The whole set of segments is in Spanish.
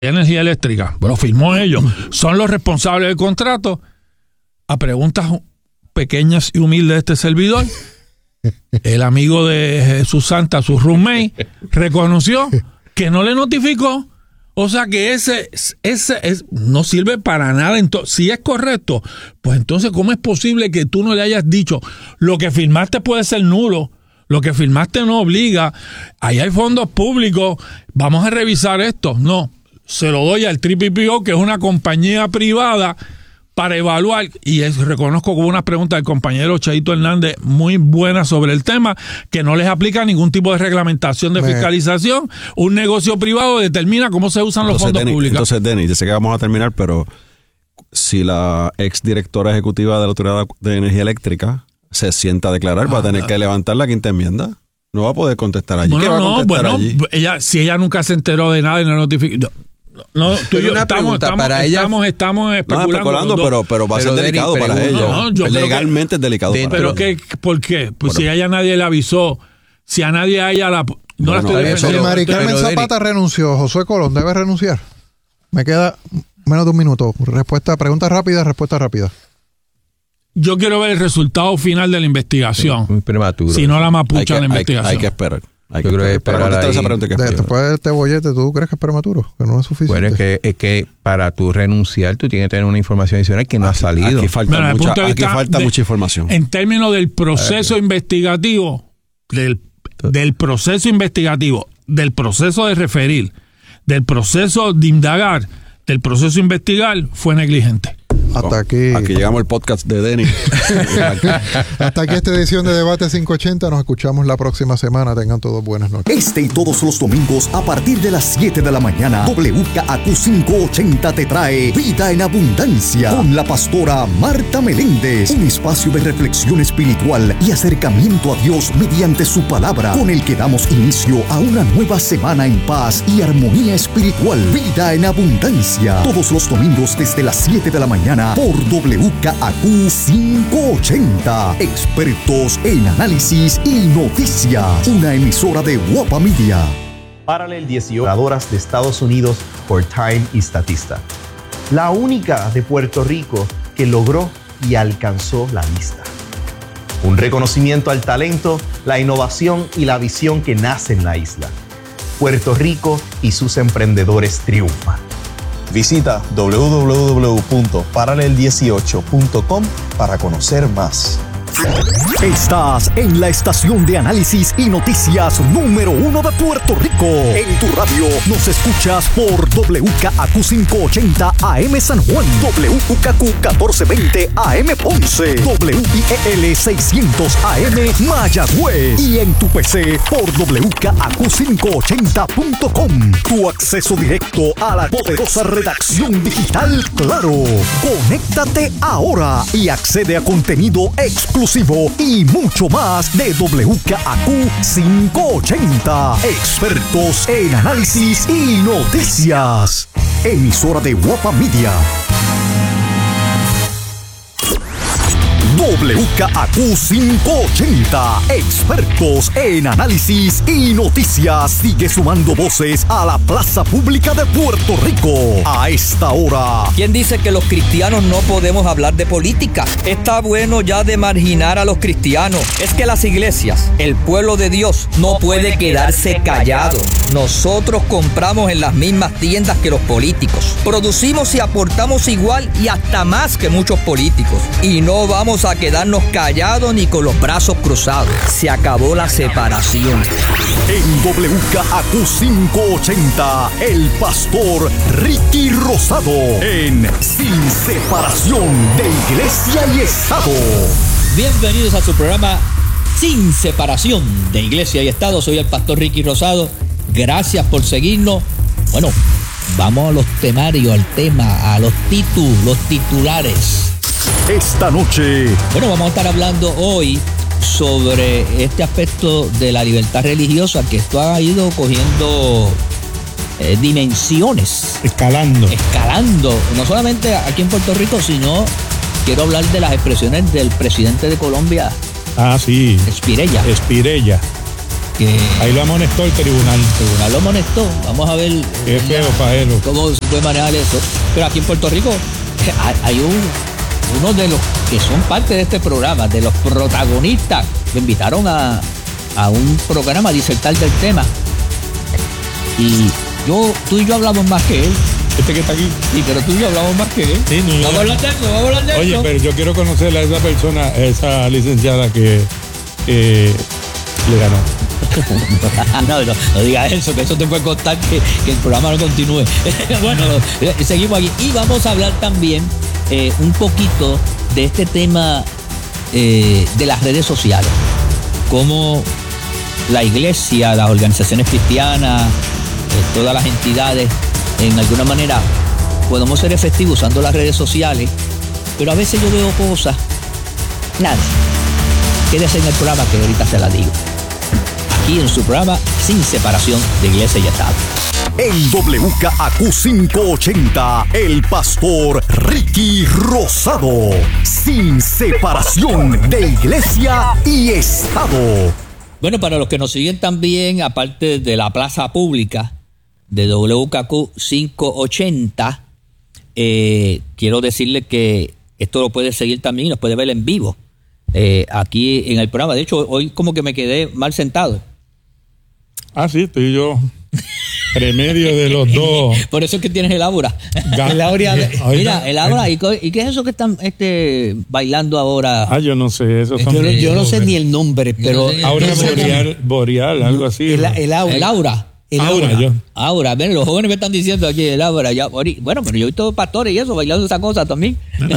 Energía Eléctrica, lo firmó ellos, son los responsables del contrato. A preguntas pequeñas y humildes de este servidor, el amigo de Jesús Santa, su roommate, reconoció que no le notificó. O sea que ese no sirve para nada. Entonces, si es correcto, pues entonces ¿cómo es posible que tú no le hayas dicho lo que firmaste puede ser nulo? Lo que firmaste no obliga. Ahí hay fondos públicos, vamos a revisar esto. No, se lo doy al TPPO, que es una compañía privada, para evaluar, y reconozco como una pregunta del compañero Cheito Hernández muy buena sobre el tema, que no les aplica ningún tipo de reglamentación de fiscalización. Un negocio privado determina cómo se usan los fondos públicos. Entonces, Denis, yo sé que vamos a terminar, pero si la ex directora ejecutiva de la Autoridad de Energía Eléctrica se sienta a declarar, va a tener que levantar la quinta enmienda. No va a poder contestar allí. ¿Qué va a contestar allí? Si ella nunca se enteró de nada y no notificó. No, tú y yo estamos especulando, pero va a ser delicado para ella. Legalmente es delicado para ella. ¿Pero por qué? Pues si a ella nadie le avisó, si a nadie a ella la estoy defendiendo. Mari Carmen Zapata renunció, Josué Colón debe renunciar. Me queda menos de un minuto. Pregunta rápida, respuesta rápida. Yo quiero ver el resultado final de la investigación. Muy prematuro. Si no la mapucha la investigación. Hay que esperar. Yo creo que esperar ahí. Después de este bollete, ¿tú crees que es prematuro? Que no es suficiente. Bueno, es que para tú renunciar, tú tienes que tener una información adicional que no ha salido. Aquí falta mucha información. En términos del proceso investigativo, del proceso investigativo, del proceso de referir, del proceso de indagar, del proceso de investigar, fue negligente. Hasta aquí llegamos al podcast de Denis. Hasta aquí esta edición de Debate 580. Nos escuchamos la próxima semana. Tengan todos buenas noches. Este y todos los domingos a partir de las 7 de la mañana, WKAQ 580 te trae Vida en Abundancia con la pastora Marta Meléndez. Un espacio de reflexión espiritual y acercamiento a Dios mediante su palabra, con el que damos inicio a una nueva semana en paz y armonía espiritual. Vida en Abundancia. Todos los domingos desde las 7 de la mañana por WKAQ 580. Expertos en análisis y noticias. Una emisora de Guapa Media. Parallel 18 jugadoras de Estados Unidos por Time y Statista. La única de Puerto Rico que logró y alcanzó la lista. Un reconocimiento al talento, la innovación y la visión que nace en la isla. Puerto Rico y sus emprendedores triunfan. Visita www.parallel18.com para conocer más. Estás en la estación de análisis y noticias número 1 de Puerto Rico. En tu radio nos escuchas por WKAQ 580 AM San Juan, WKAQ 1420 AM Ponce, WIEL 600 AM Mayagüez y en tu PC por WKAQ580.com. Tu acceso directo a la poderosa redacción digital Claro. Conéctate ahora y accede a contenido exclusivo y mucho más de WKAQ 580. Expertos en análisis y noticias. Emisora de Guapa Media. WKAQ 580. Expertos en análisis y noticias. Sigue sumando voces a la plaza pública de Puerto Rico. A esta hora. ¿Quién dice que los cristianos no podemos hablar de política? Está bueno ya de marginar a los cristianos. Es que las iglesias, el pueblo de Dios, no puede quedarse callado. Nosotros compramos en las mismas tiendas que los políticos. Producimos y aportamos igual y hasta más que muchos políticos. Y no vamos a quedarnos callados ni con los brazos cruzados. Se acabó la separación. En WKAQ 580, el pastor Ricky Rosado en Sin Separación de Iglesia y Estado. Bienvenidos a su programa Sin Separación de Iglesia y Estado. Soy el pastor Ricky Rosado. Gracias por seguirnos. Bueno, vamos a los temarios, al tema, a los titulares. Esta noche. Bueno, vamos a estar hablando hoy sobre este aspecto de la libertad religiosa, que esto ha ido cogiendo dimensiones. Escalando. No solamente aquí en Puerto Rico, sino quiero hablar de las expresiones del presidente de Colombia. Sí. Espirella. Ahí lo amonestó el tribunal. El tribunal lo amonestó. Vamos a ver qué feo para él. Cómo se puede manejar eso. Pero aquí en Puerto Rico hay uno de los que son parte de este programa, de los protagonistas, lo invitaron a un programa a disertar del tema. Y tú y yo hablamos más que él. Este que está aquí. Sí, pero tú y yo hablamos más que él. Sí, no, vamos a hablar de eso. Oye, pero yo quiero conocer a esa persona, esa licenciada que le ganó. No digas eso, que eso te puede costar que el programa no continúe. Bueno, seguimos aquí. Y vamos a hablar también un poquito de este tema de las redes sociales. Cómo la iglesia, las organizaciones cristianas, todas las entidades, en alguna manera podemos ser efectivos usando las redes sociales, pero a veces yo veo cosas. Nada, quédese en el programa que ahorita se la digo. Aquí en su programa Sin Separación de Iglesia y Estado. En WKAQ 580, el pastor Ricky Rosado. Sin separación de Iglesia y Estado. Bueno, para los que nos siguen también, aparte de la plaza pública de WKAQ 580, quiero decirles que esto lo puede seguir también y nos puede ver en vivo aquí en el programa. De hecho, hoy como que me quedé mal sentado. Ah, sí, estoy yo remedio de los dos. Por eso es que tienes el aura. Mira, el aura. ¿Y qué es eso que están bailando ahora? Ah, yo no sé. Eso yo no sé ni el nombre, pero... Aura boreal, algo así. El aura. Aura, ven, los jóvenes me están diciendo aquí el aura. Bueno, pero yo he visto pastores y eso, bailando esa cosa también.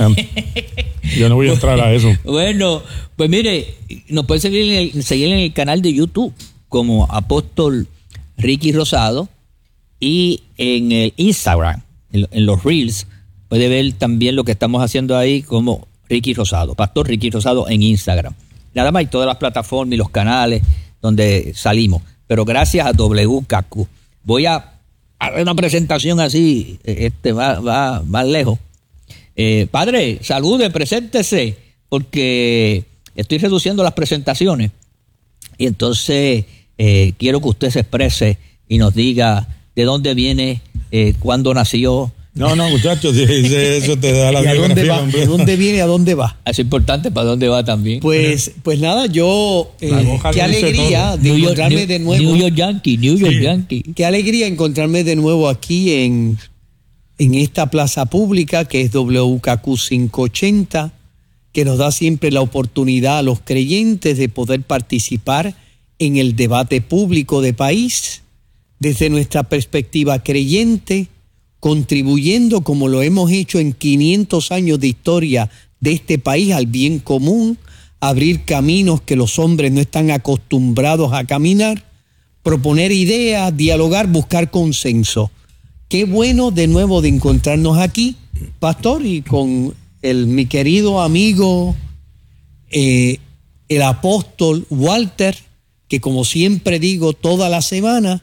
Yo no voy a entrar a eso. Bueno, pues mire, nos pueden seguir en el canal de YouTube como Apóstol Ricky Rosado, y en el Instagram, en los Reels, puede ver también lo que estamos haciendo ahí como Ricky Rosado, Pastor Ricky Rosado en Instagram. Nada más, y todas las plataformas y los canales donde salimos. Pero gracias a WKAQ. Voy a hacer una presentación así, va más lejos. Padre, salude, preséntese, porque estoy reduciendo las presentaciones. Y entonces quiero que usted se exprese y nos diga de dónde viene, cuándo nació. No, muchachos, si dice eso te da la biografía. ¿De dónde viene y a dónde va? Es importante para dónde va también. Pues nada, yo qué alegría de encontrarme de nuevo. New York Yankee. Qué alegría encontrarme de nuevo aquí en esta plaza pública que es WKAQ 580, que nos da siempre la oportunidad a los creyentes de poder participar en el debate público de país desde nuestra perspectiva creyente, contribuyendo como lo hemos hecho en 500 años de historia de este país al bien común, abrir caminos que los hombres no están acostumbrados a caminar, proponer ideas, dialogar, buscar consenso. Qué bueno de nuevo de encontrarnos aquí, pastor, y con mi querido amigo, el apóstol Walter, que como siempre digo toda la semana,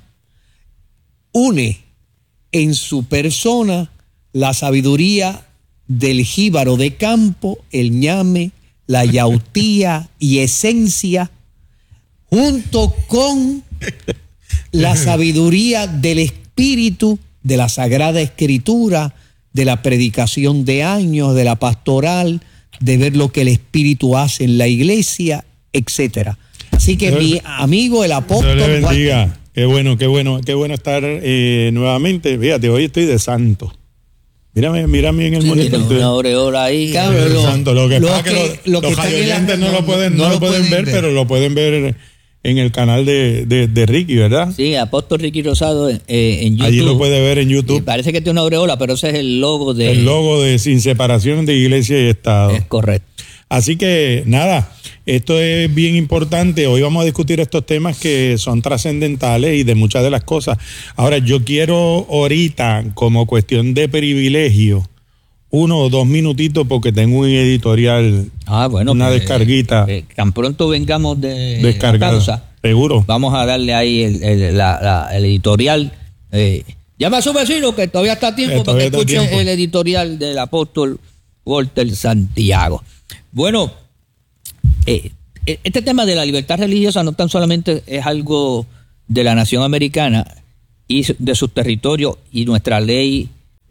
une en su persona la sabiduría del jíbaro de campo, el ñame, la yautía y esencia, junto con la sabiduría del espíritu, de la Sagrada Escritura, de la predicación de años, de la pastoral, de ver lo que el Espíritu hace en la iglesia, etcétera. Así que mi amigo el apóstol... Dios le bendiga. Qué bueno estar nuevamente. Fíjate, hoy estoy de santo. Mírame en el monitor. Una aureola ahí. Claro, santo. Lo que pasa es que los oyentes no lo pueden ver, pero lo pueden ver en el canal de Ricky, ¿verdad? Sí, Apóstol Ricky Rosado en YouTube. Allí lo puede ver en YouTube. Sí, parece que tiene una aureola, pero ese es el logo de... El logo de Sin Separación de Iglesia y Estado. Es correcto. Así que, nada, esto es bien importante. Hoy vamos a discutir estos temas que son trascendentales y de muchas de las cosas. Ahora, yo quiero ahorita, como cuestión de privilegio, 1 o 2 minutitos porque tengo un editorial, una descarguita. Tan pronto vengamos de descargada, pausa, seguro. Vamos a darle ahí el editorial. Llama a su vecino que todavía está a tiempo para que escuchen el editorial del apóstol Walter Santiago. Bueno, este tema de la libertad religiosa no tan solamente es algo de la nación americana y de sus territorios y nuestra ley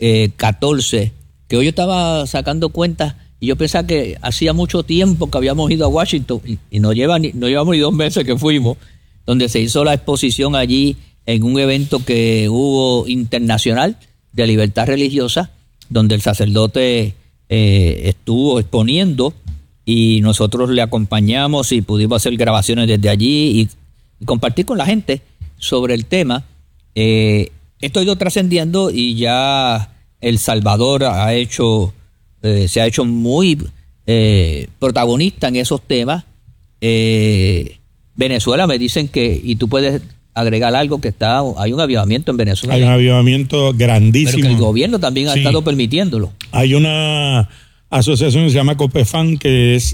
14, que hoy yo estaba sacando cuentas y yo pensaba que hacía mucho tiempo que habíamos ido a Washington y no llevamos ni 2 meses que fuimos, donde se hizo la exposición allí en un evento que hubo internacional de libertad religiosa, donde el sacerdote estuvo exponiendo y nosotros le acompañamos y pudimos hacer grabaciones desde allí y compartir con la gente sobre el tema. Esto ha ido trascendiendo y ya El Salvador se ha hecho muy protagonista en esos temas. Venezuela me dicen que, y tú puedes agregar algo, que hay un avivamiento en Venezuela. Hay un avivamiento grandísimo. Pero que el gobierno también ha estado permitiéndolo. Hay una asociación que se llama COPEFAN, que es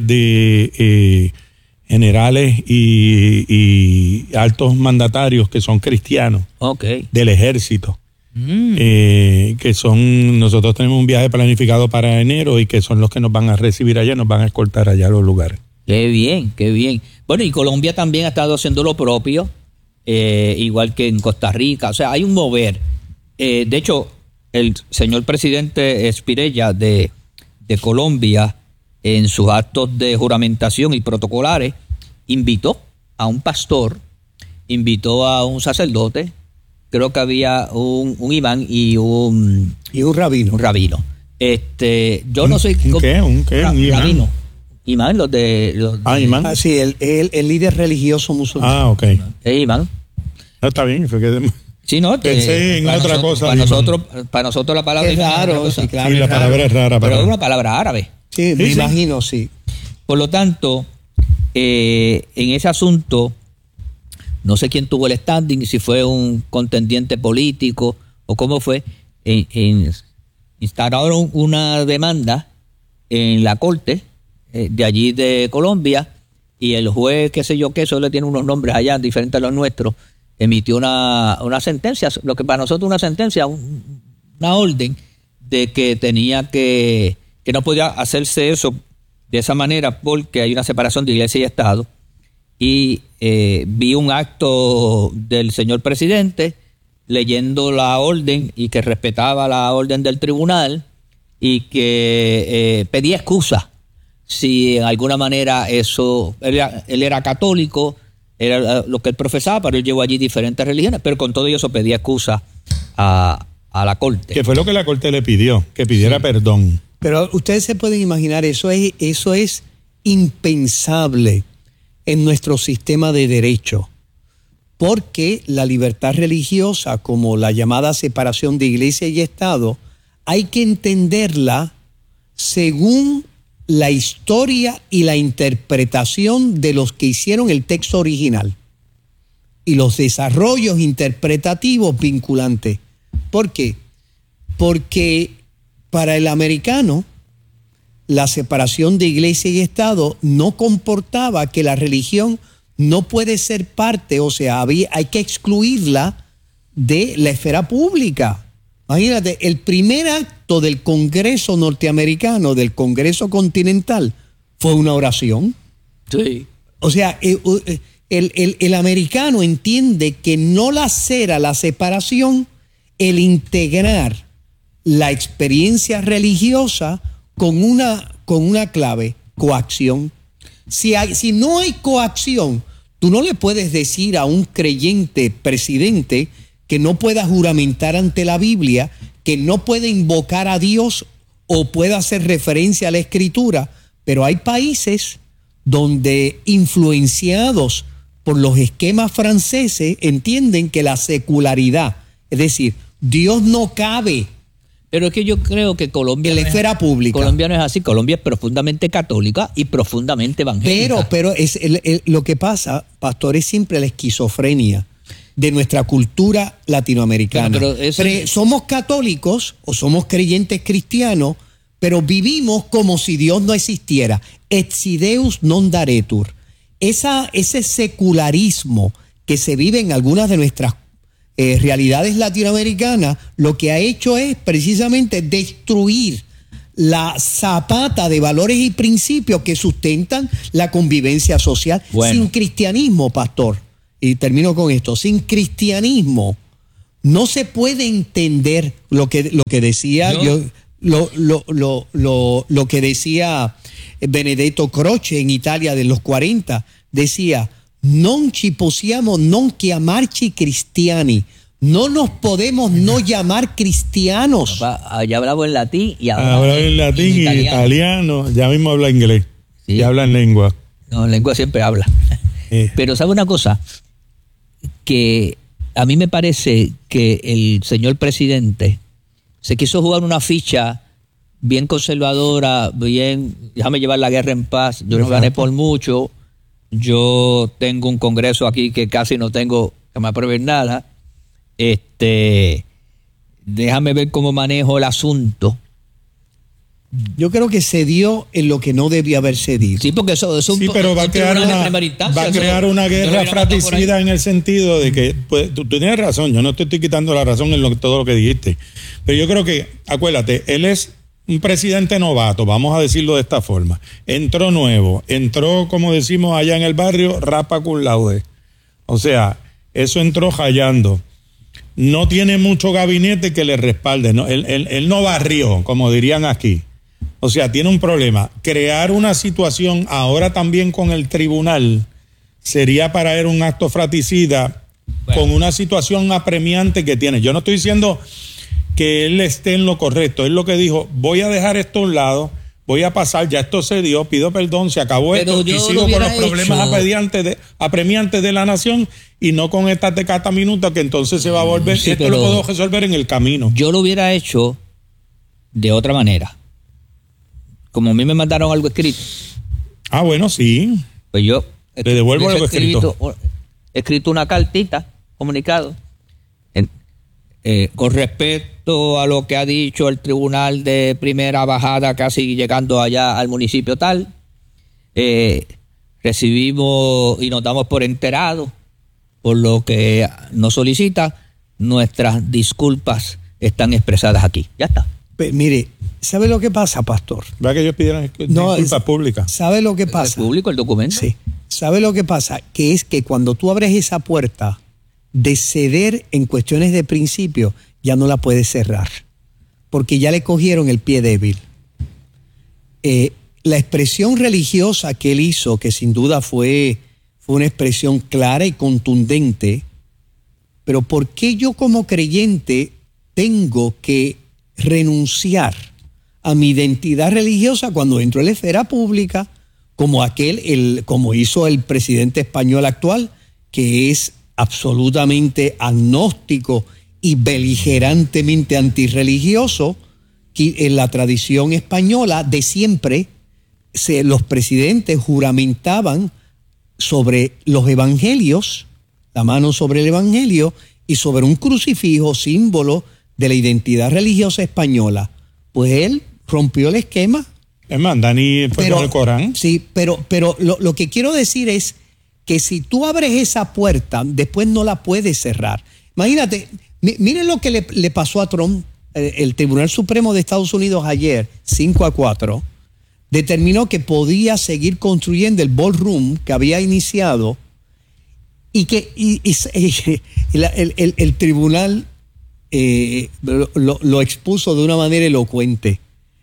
de generales y altos mandatarios que son cristianos del ejército. Que son, nosotros tenemos un viaje planificado para enero y que son los que nos van a recibir allá, nos van a escoltar allá a los lugares. Qué bien, qué bien. Bueno, y Colombia también ha estado haciendo lo propio, igual que en Costa Rica. O sea, hay un mover. De hecho, el señor presidente Espirella de Colombia, en sus actos de juramentación y protocolares, invitó a un pastor, invitó a un sacerdote, creo que había un imán y un rabino. Un rabino. Yo no soy... ¿Un qué? ¿Un rabino. Imán, imán. Ah, sí, el líder religioso musulmán. Ah, ok. Imán. No, está bien. Sí, no, pensé en otra cosa. Para nosotros la palabra es raro. Sí, claro, sí, la palabra es rara. Pero es una palabra árabe. Sí, me imagino, sí. Por lo tanto, en ese asunto, no sé quién tuvo el standing, si fue un contendiente político o cómo fue, instauraron una demanda en la corte de allí de Colombia, y el juez, qué sé yo qué, eso le tiene unos nombres allá diferentes a los nuestros, emitió una sentencia, lo que para nosotros una sentencia, una orden de que tenía que no podía hacerse eso de esa manera porque hay una separación de iglesia y Estado. Y vi un acto del señor presidente leyendo la orden y que respetaba la orden del tribunal y que pedía excusa si en alguna manera eso, él era católico, era lo que él profesaba, pero él llevó allí diferentes religiones, pero con todo eso pedía excusa a la corte. Que fue lo que la corte le pidió, que pidiera perdón. Pero ustedes se pueden imaginar, eso es impensable en nuestro sistema de derecho, porque la libertad religiosa, como la llamada separación de iglesia y Estado, hay que entenderla según la historia y la interpretación de los que hicieron el texto original y los desarrollos interpretativos vinculantes. ¿Por qué? Porque para el americano la separación de iglesia y Estado no comportaba que la religión no puede ser parte, o sea, hay que excluirla de la esfera pública. Imagínate, el primer acto del Congreso norteamericano, del Congreso Continental, fue una oración. Sí. O sea, el americano entiende que no lacera la separación el integrar la experiencia religiosa con una clave, coacción. Si no hay coacción, tú no le puedes decir a un creyente presidente que no pueda juramentar ante la Biblia, que no puede invocar a Dios o pueda hacer referencia a la Escritura. Pero hay países donde, influenciados por los esquemas franceses, entienden que la secularidad, es decir, Dios no cabe. Pero es que yo creo que Colombia, en la esfera pública. Colombia no es así. Colombia es profundamente católica y profundamente evangélica. Pero lo que pasa, pastor, es siempre la esquizofrenia de nuestra cultura latinoamericana. Pero somos católicos o somos creyentes cristianos, pero vivimos como si Dios no existiera. Etsi Deus non daretur. Ese secularismo que se vive en algunas de nuestras realidades latinoamericanas, lo que ha hecho es precisamente destruir la zapata de valores y principios que sustentan la convivencia social. Bueno. Sin cristianismo, pastor, y termino con esto, sin cristianismo no se puede entender lo que decía lo que decía Benedetto Croce en Italia de los 40. Decía: non ci possiamo non chiamarci cristiani. No nos podemos no llamar cristianos. Ya hablaba en latín y habla en latín y italiano. Ya mismo habla inglés. Sí. Y habla en lengua. No, en lengua siempre habla. Pero ¿sabe una cosa? Que a mí me parece que el señor presidente se quiso jugar una ficha bien conservadora, bien, déjame llevar la guerra en paz. Yo no gané por mucho. Yo tengo un congreso aquí que casi no tengo que me aprueben nada. Déjame ver cómo manejo el asunto. Yo creo que se dio en lo que no debía haber cedido. Sí, porque eso es un... Sí, pero va a crear una guerra fratricida en el sentido de que, pues, tú tienes razón, yo no te estoy quitando la razón en todo lo que dijiste, pero yo creo que, acuérdate, él es un presidente novato, vamos a decirlo de esta forma. Entró nuevo, como decimos allá en el barrio, rapa cum laude. O sea, eso entró jayando. No tiene mucho gabinete que le respalde, ¿no? Él no barrió, como dirían aquí. O sea, tiene un problema. Crear una situación ahora también con el tribunal sería para él un acto fratricida con una situación apremiante que tiene. Yo no estoy diciendo que él esté en lo correcto. Él lo que dijo: voy a dejar esto a un lado, voy a pasar, ya esto se dio, pido perdón, se acabó esto y sigo con los problemas apremiantes de la nación y no con estas de cada minuto que entonces se va a volver. Sí, esto lo puedo resolver en el camino. Yo lo hubiera hecho de otra manera. Como a mí me mandaron algo escrito. Ah, bueno, sí. Pues yo le devuelvo algo escrito. He escrito una cartita, comunicado, con respecto a lo que ha dicho el tribunal de primera bajada, casi llegando allá al municipio tal. Recibimos y nos damos por enterados por lo que nos solicita. Nuestras disculpas están expresadas aquí. Ya está. Pues, mire, ¿sabe lo que pasa, pastor? ¿Va que ellos pidieron disculpas públicas? ¿Sabe lo que pasa? ¿Es público el documento? Sí. ¿Sabe lo que pasa? Que es que cuando tú abres esa puerta de ceder en cuestiones de principio, ya no la puedes cerrar, porque ya le cogieron el pie débil. La expresión religiosa que él hizo, que sin duda fue una expresión clara y contundente, pero ¿por qué yo como creyente tengo que renunciar a mi identidad religiosa cuando entro en la esfera pública, como hizo el presidente español actual, que es absolutamente agnóstico y beligerantemente antirreligioso? Que en la tradición española de siempre los presidentes juramentaban sobre los evangelios, la mano sobre el evangelio y sobre un crucifijo, símbolo de la identidad religiosa española. Pues él rompió el esquema. Es más, Dani fue con el Corán. Sí, pero lo que quiero decir es que si tú abres esa puerta, después no la puedes cerrar. Imagínate, miren lo que le pasó a Trump. El Tribunal Supremo de Estados Unidos ayer, 5-4, determinó que podía seguir construyendo el ballroom que había iniciado y que el tribunal lo expuso de una manera elocuente.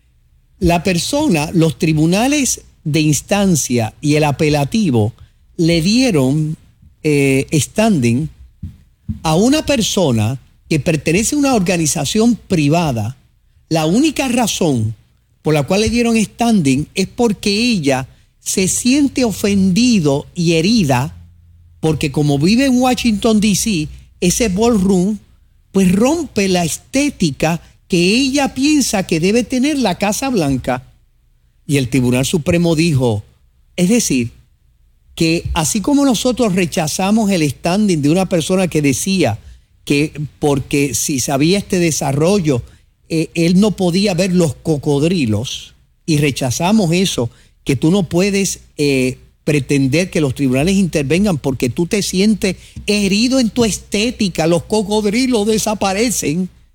Los tribunales de instancia y el apelativo le dieron standing a una persona que pertenece a una organización privada. La única razón por la cual le dieron standing es porque ella se siente ofendido y herida porque como vive en Washington, D.C., ese ballroom pues rompe la estética que ella piensa que debe tener la Casa Blanca. Y el Tribunal Supremo dijo, es decir, que así como nosotros rechazamos el standing de una persona que decía que porque si sabía este desarrollo, él no podía ver los cocodrilos, y rechazamos eso, que tú no puedes pretender que los tribunales intervengan porque tú te sientes herido en tu estética, los cocodrilos desaparecen.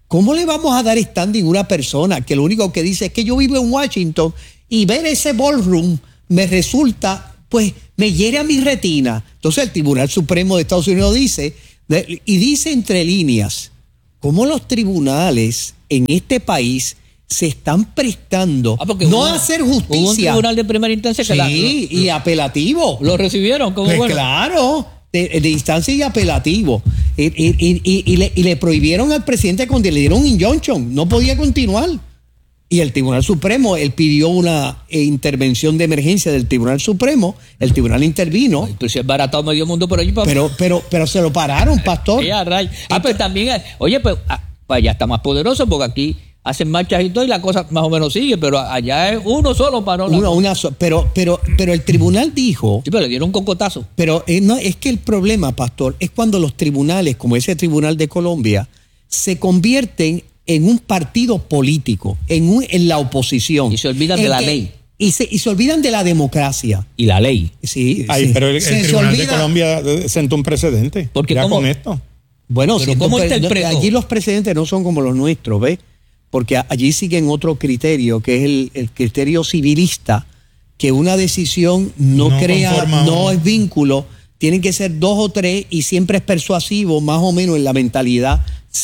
¿Cómo le vamos a dar standing a una persona que lo único que dice es que yo vivo en Washington y ver ese ballroom me resulta, pues, me hiere a mi retina? Entonces el Tribunal Supremo de Estados Unidos dice, y dice entre líneas, cómo los tribunales en este país se están prestando no a hacer justicia. Hubo un tribunal de primera instancia que y apelativo. Lo recibieron como pues bueno. Claro, de instancia y apelativo. Y le prohibieron al presidente cuando le dieron un injunction. No podía continuar. Y el Tribunal Supremo, él pidió una intervención de emergencia del Tribunal Supremo. El tribunal intervino. Ay, pues si es baratado medio mundo por allí. Pero se lo pararon, pastor. Pues también, oye, pues allá está más poderoso porque aquí hacen marchas y todo y la cosa más o menos sigue, pero allá es uno solo paró. Pero el tribunal dijo... Sí, pero le dieron un cocotazo. Pero no, es que el problema, pastor, es cuando los tribunales, como ese tribunal de Colombia, se convierten en un partido político, en la oposición. Y se olvidan de la ley. Y se olvidan de la democracia. Y la ley. Sí. Pero el tribunal de Colombia sentó un precedente. Porque ya ¿cómo? Con esto. Bueno, ¿cómo interpretó? Allí los precedentes no son como los nuestros, ¿ves? Porque allí siguen otro criterio, que es el criterio civilista, que una decisión no es vínculo, tienen que ser 2 o 3 y siempre es persuasivo, más o menos en la mentalidad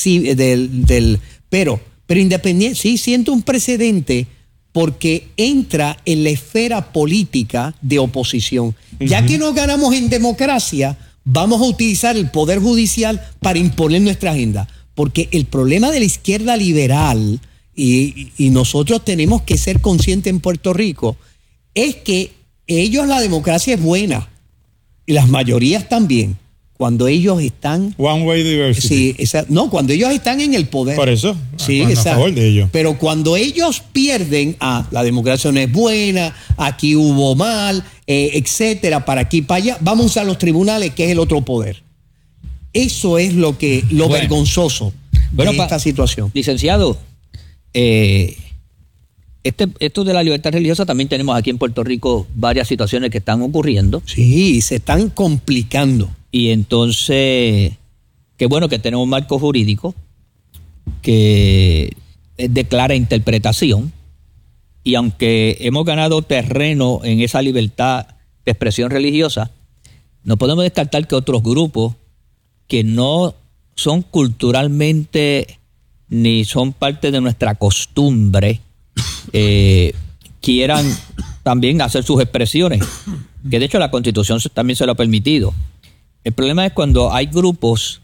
pero independiente, sí siento un precedente porque entra en la esfera política de oposición. Ya que no ganamos en democracia, vamos a utilizar el poder judicial para imponer nuestra agenda. Porque el problema de la izquierda liberal, y nosotros tenemos que ser conscientes en Puerto Rico, es que la democracia es buena, y las mayorías también, cuando ellos están... One way diversity. Sí, cuando ellos están en el poder. Por eso, sí, a favor de ellos. Pero cuando ellos pierden, la democracia no es buena, aquí hubo mal, etcétera, para aquí, para allá, vamos a usar los tribunales, que es el otro poder. Eso es lo vergonzoso de esta situación. Licenciado, esto de la libertad religiosa también tenemos aquí en Puerto Rico varias situaciones que están ocurriendo. Sí, se están complicando. Y entonces, qué bueno que tenemos un marco jurídico que es de clara interpretación. Y aunque hemos ganado terreno en esa libertad de expresión religiosa, no podemos descartar que otros grupos que no son culturalmente ni son parte de nuestra costumbre quieran también hacer sus expresiones, que de hecho la Constitución también se lo ha permitido. El problema es cuando hay grupos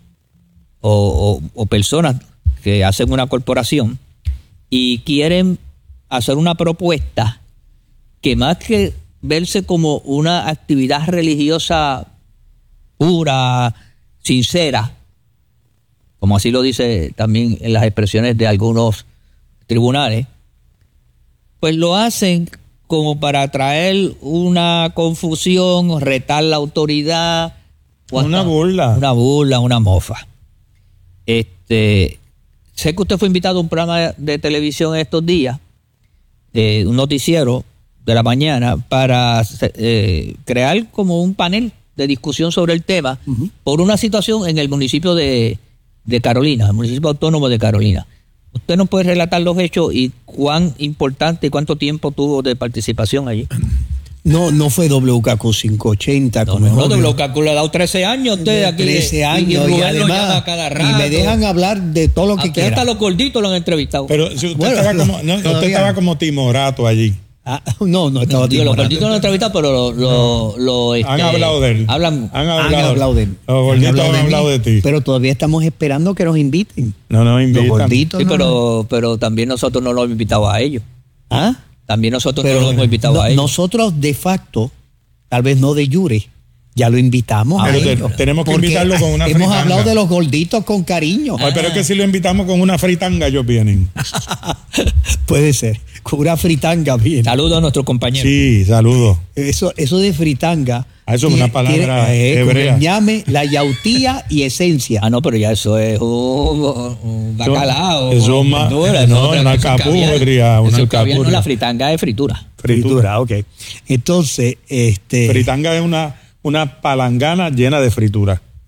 o personas que hacen una corporación y quieren hacer una propuesta que más que verse como una actividad religiosa pura, sincera, como así lo dice también en las expresiones de algunos tribunales, pues lo hacen como para traer una confusión, retar la autoridad. Una burla. Una burla, una mofa. Sé que usted fue invitado a un programa de televisión estos días, un noticiero de la mañana, para crear como un panel de discusión sobre el tema por una situación en el municipio de Carolina, el municipio autónomo de Carolina. ¿Usted nos puede relatar los hechos y cuán importante y cuánto tiempo tuvo de participación allí? No fue WKQ 580. No, WKQ le ha dado 13 años a usted aquí. 13 años y además y me dejan hablar de todo lo que quieran. Hasta los gorditos lo han entrevistado. Pero si usted estaba como timorato allí. No estaba timorato. Los gorditos lo han entrevistado, pero han hablado de él. Han hablado de él. Los gorditos han hablado de ti. Pero todavía estamos esperando que nos inviten. No nos invitan. Los gorditos, sí, pero también nosotros no los hemos invitado a ellos. También nosotros no los hemos invitado a ellos. Nosotros de facto, tal vez no de jure, ya lo invitamos a ellos. Tenemos que invitarlo con una fritanga. Hemos hablado de los gorditos con cariño. Pero es que si lo invitamos con una fritanga, ellos vienen. Puede ser. Con una fritanga vienen. Saludos a nuestros compañeros. Sí, saludos. Eso de fritanga. Eso es una palabra hebrea. Llame la yautía y esencia. No, pero ya eso es un bacalao. Eso es más. No, una capurria. No, la fritanga es fritura. Fritura, ok. Entonces, Fritanga es una palangana llena de fritura.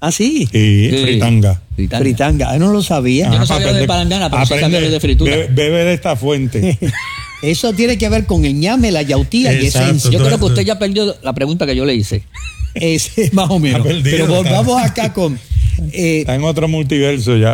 ¿Ah, sí? Sí, fritanga. Fritanga. No lo sabía. Yo no sabía de palangana, pero sí sabía de fritura. Bebe de esta fuente. Eso tiene que ver con el ñame, la yautía y esencia. Yo creo que usted ya perdió la pregunta que yo le hice. Es más o menos. Pero volvamos acá con... está en otro multiverso ya.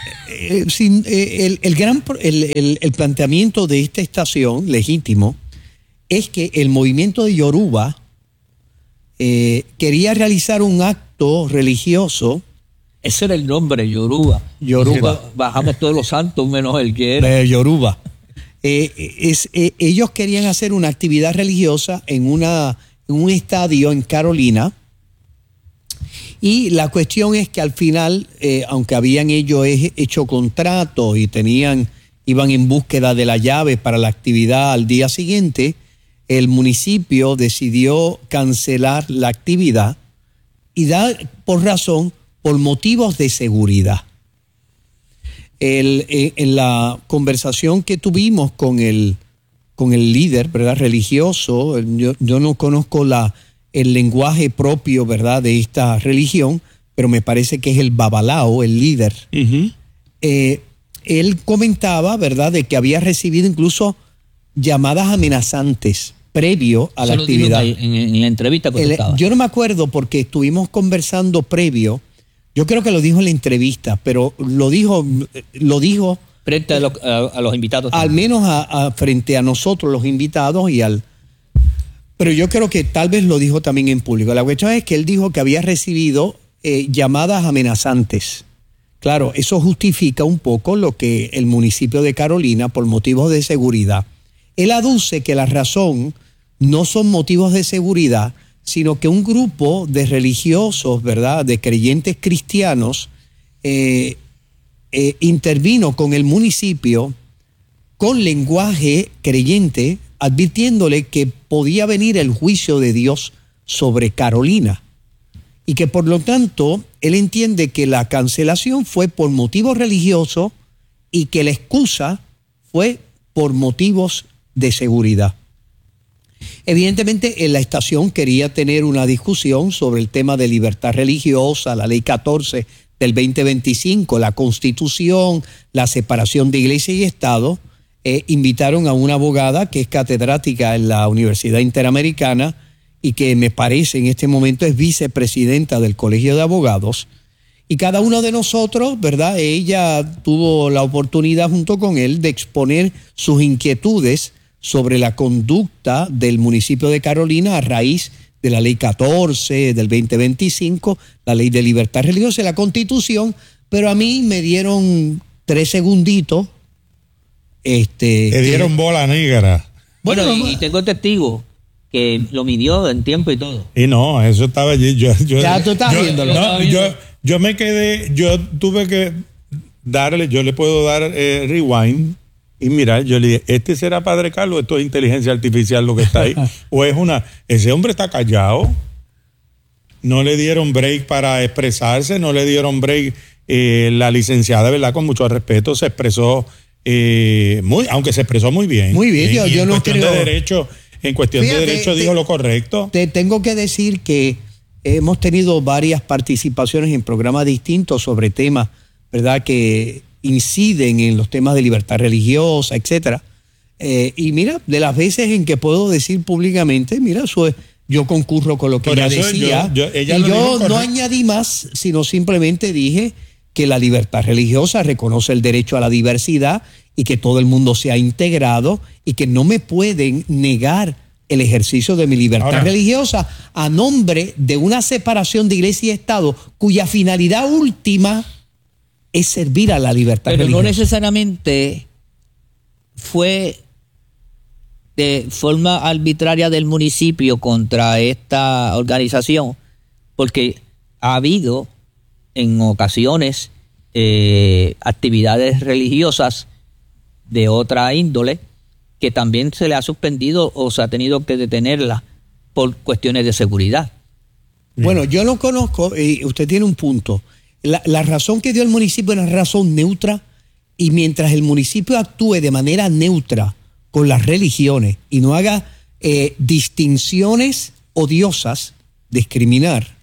El planteamiento de esta estación, legítimo, es que el movimiento de Yoruba quería realizar un acto religioso. Ese era el nombre, Yoruba. Bajamos todos los santos menos el que era. Yoruba. Ellos querían hacer una actividad religiosa en un estadio en Carolina. Y la cuestión es que al final, aunque habían ellos hecho contratos y iban en búsqueda de la llave para la actividad al día siguiente, el municipio decidió cancelar la actividad y dar por motivos de seguridad. En la conversación que tuvimos con el líder, ¿verdad?, religioso, yo no conozco el lenguaje propio, ¿verdad?, de esta religión, pero me parece que es el babalao, el líder. Uh-huh. Él comentaba, ¿verdad?, de que había recibido incluso llamadas amenazantes previo a la actividad. En la entrevista que estaba. Yo no me acuerdo porque estuvimos conversando previo. Yo creo que lo dijo en la entrevista, pero lo dijo frente a los invitados. Al menos frente a nosotros, los invitados, pero yo creo que tal vez lo dijo también en público. La cuestión es que él dijo que había recibido llamadas amenazantes. Claro, eso justifica un poco lo que el municipio de Carolina, por motivos de seguridad, él aduce que la razón no son motivos de seguridad, sino que un grupo de religiosos, ¿verdad?, de creyentes cristianos, intervino con el municipio con lenguaje creyente, advirtiéndole que podía venir el juicio de Dios sobre Carolina y que por lo tanto él entiende que la cancelación fue por motivos religiosos y que la excusa fue por motivos de seguridad. Evidentemente, en la estación quería tener una discusión sobre el tema de libertad religiosa, la ley 14 del 2025, la Constitución, la separación de iglesia y Estado. Invitaron a una abogada que es catedrática en la Universidad Interamericana y que me parece en este momento es vicepresidenta del Colegio de Abogados. Y cada uno de nosotros, ¿verdad?, ella tuvo la oportunidad junto con él de exponer sus inquietudes sobre la conducta del municipio de Carolina a raíz de la ley 14 del 2025, la ley de libertad religiosa y la Constitución, pero a mí me dieron 3 segunditos. Te dieron bola negra. Bueno, y tengo testigo que lo midió en tiempo y todo. Y no, eso estaba allí. Ya tú estás viéndolo. No, yo me quedé, yo tuve que darle, yo le puedo dar rewind. Y mira, yo le dije, será Padre Carlos, esto es inteligencia artificial lo que está ahí. O es ese hombre está callado. No le dieron break para expresarse, no le dieron break. La licenciada, ¿verdad?, con mucho respeto, se expresó aunque se expresó muy bien. Muy bien, yo no creo. En cuestión de derecho dijo lo correcto. Te tengo que decir que hemos tenido varias participaciones en programas distintos sobre temas, ¿verdad?, que inciden en los temas de libertad religiosa, etcétera. Y mira, de las veces en que puedo decir públicamente, mira, yo concurro con lo que ella decía. Yo no añadí más, sino simplemente dije que la libertad religiosa reconoce el derecho a la diversidad y que todo el mundo sea integrado y que no me pueden negar el ejercicio de mi libertad religiosa a nombre de una separación de iglesia y Estado cuya finalidad última es servir a la libertad religiosa. Pero no necesariamente fue de forma arbitraria del municipio contra esta organización, porque ha habido en ocasiones actividades religiosas de otra índole que también se le ha suspendido o se ha tenido que detenerla por cuestiones de seguridad. Bueno, yo no conozco, y usted tiene un punto. La razón que dio el municipio es una razón neutra, y mientras el municipio actúe de manera neutra con las religiones y no haga distinciones odiosas, discriminar,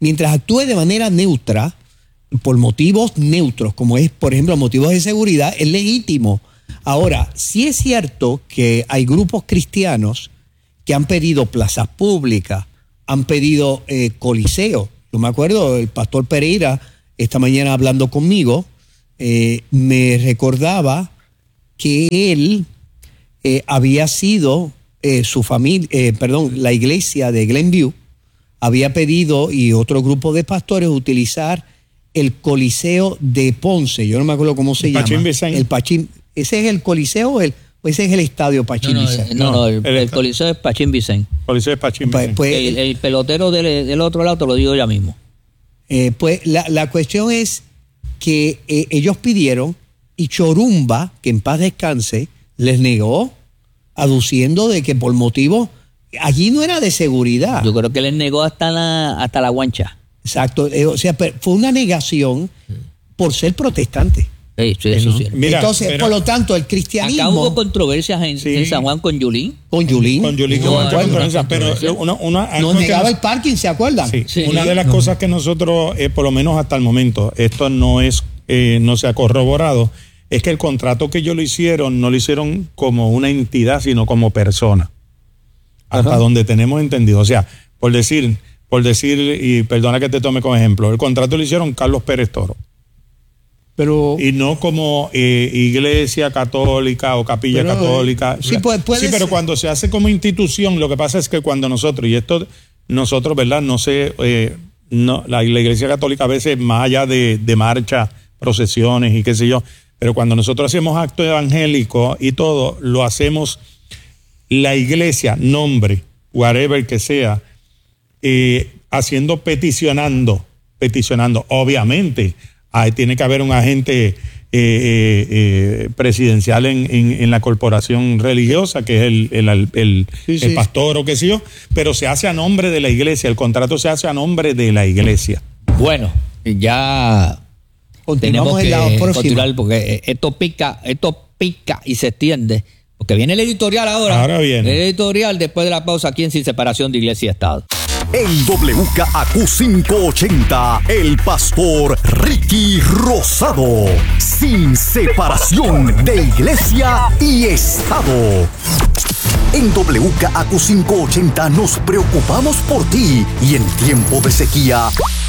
mientras actúe de manera neutra, por motivos neutros, como es, por ejemplo, motivos de seguridad, es legítimo. Ahora, sí es cierto que hay grupos cristianos que han pedido plazas públicas, han pedido coliseos. Yo me acuerdo, el pastor Pereira, esta mañana hablando conmigo, me recordaba que él había sido, su familia, la iglesia de Glenview, había pedido, y otro grupo de pastores, utilizar el Coliseo de Ponce. Yo no me acuerdo cómo se llama. El Pachín. ¿Ese es el Coliseo o ese es el estadio Pachín Vicente? No, el Coliseo es Pachín Vicente. Coliseo es Pachín Vicente. Pues, el pelotero del otro lado te lo digo ya mismo. Pues la cuestión es que ellos pidieron y Chorumba, que en paz descanse, les negó, aduciendo de que por motivos, allí no era de seguridad. Yo creo que les negó hasta la guancha. Exacto, o sea, fue una negación por ser protestante. Eso sí. Mira, entonces, por lo tanto, el cristianismo... Acá hubo controversias en San Juan con Yulín. Con Yulín. Pero nos negaba el parking, ¿se acuerdan? Sí. Una de las cosas que nosotros, por lo menos hasta el momento, esto no se ha corroborado, es que el contrato que ellos no lo hicieron como una entidad, sino como persona. Hasta donde tenemos entendido. O sea, por decir, y perdona que te tome como ejemplo, el contrato lo hicieron Carlos Pérez Toro. Y no como iglesia católica o capilla católica. Sí, pero cuando se hace como institución, lo que pasa es que cuando nosotros, ¿verdad? No sé, la iglesia católica a veces, más allá de marcha, procesiones y qué sé yo, pero cuando nosotros hacemos acto evangélico y todo, lo hacemos la iglesia, whatever que sea, peticionando, obviamente. Tiene que haber un agente presidencial en la corporación religiosa, que es el pastor o qué sé yo, pero se hace a nombre de la iglesia, el contrato se hace a nombre de la iglesia. Bueno, ya tenemos que continuar porque esto pica y se extiende, porque viene el editorial ahora viene. El editorial después de la pausa aquí en Sin Separación de Iglesia y Estado. En WKAQ 580, el pastor Ricky Rosado. Sin separación de Iglesia y Estado. En WKAQ 580 nos preocupamos por ti y en tiempo de sequía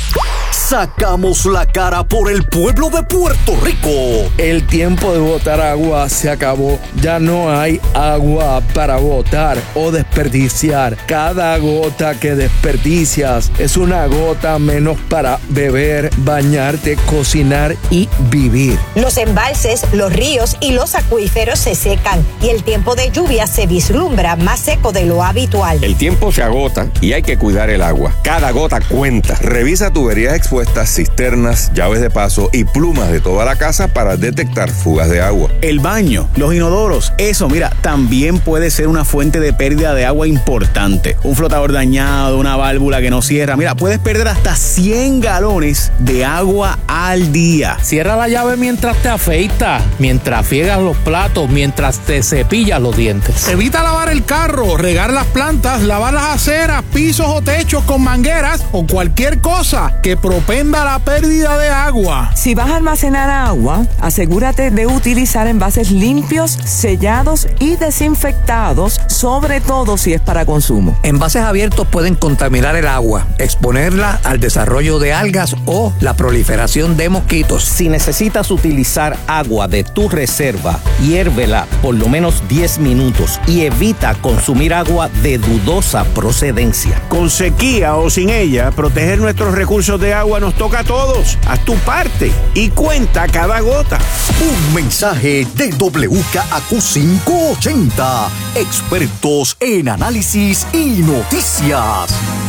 sacamos la cara por el pueblo de Puerto Rico. El tiempo de botar agua se acabó. Ya no hay agua para botar o desperdiciar. Cada gota que desperdicias es una gota menos para beber, bañarte, cocinar y vivir. Los embalses, los ríos y los acuíferos se secan y el tiempo de lluvia se vislumbra más seco de lo habitual. El tiempo se agota y hay que cuidar el agua. Cada gota cuenta. Revisa tuberías expuestas, cisternas, llaves de paso y plumas de toda la casa para detectar fugas de agua. El baño, los inodoros, eso, mira, también puede ser una fuente de pérdida de agua importante. Un flotador dañado, una válvula que no cierra, mira, puedes perder hasta 100 galones de agua al día. Cierra la llave mientras te afeitas, mientras friegas los platos, mientras te cepillas los dientes. Evita lavar el carro, regar las plantas, lavar las aceras, pisos o techos con mangueras o cualquier cosa que propenda la pérdida de agua. Si vas a almacenar agua, asegúrate de utilizar envases limpios, sellados y desinfectados, sobre todo si es para consumo. Envases abiertos pueden contaminar el agua, exponerla al desarrollo de algas o la proliferación de mosquitos. Si necesitas utilizar agua de tu reserva, hiérvela por lo menos 10 minutos y evita consumir agua de dudosa procedencia. Con sequía o sin ella, proteger nuestros recursos de agua nos toca a todos. Haz tu parte y cuenta cada gota. Un mensaje de WKAQ 580. Expertos en análisis y noticias.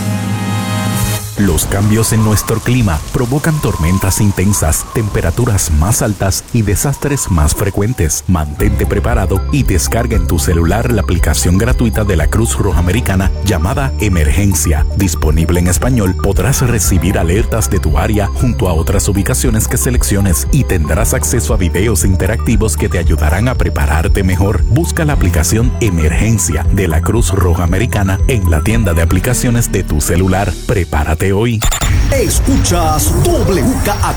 Los cambios en nuestro clima provocan tormentas intensas, temperaturas más altas y desastres más frecuentes. Mantente preparado y descarga en tu celular la aplicación gratuita de la Cruz Roja Americana llamada Emergencia. Disponible en español, podrás recibir alertas de tu área junto a otras ubicaciones que selecciones y tendrás acceso a videos interactivos que te ayudarán a prepararte mejor. Busca la aplicación Emergencia de la Cruz Roja Americana en la tienda de aplicaciones de tu celular. Prepárate Infórmate hoy. Escuchas WKAQ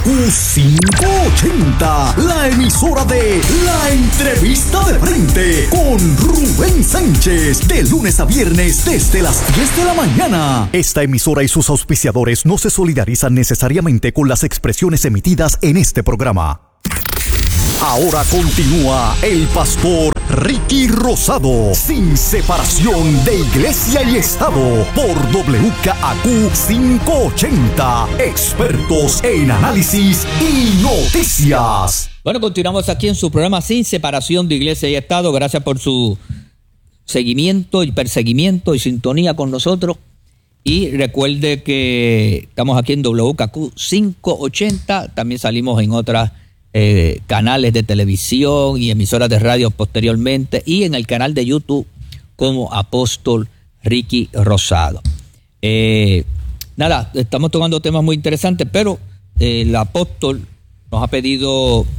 580, la emisora de La Entrevista de Frente con Rubén Sánchez, de lunes a viernes desde las 10 de la mañana. Esta emisora y sus auspiciadores no se solidarizan necesariamente con las expresiones emitidas en este programa. Ahora continúa el pastor Ricky Rosado, sin separación de iglesia y Estado, por WKAQ 580, expertos en análisis y noticias. Bueno, continuamos aquí en su programa Sin Separación de Iglesia y Estado. Gracias por su seguimiento y perseguimiento y sintonía con nosotros. Y recuerde que estamos aquí en WKAQ 580, también salimos en otras canales de televisión y emisoras de radio posteriormente, y en el canal de YouTube como Apóstol Ricky Rosado. Nada, estamos tocando temas muy interesantes, pero el apóstol nos ha pedido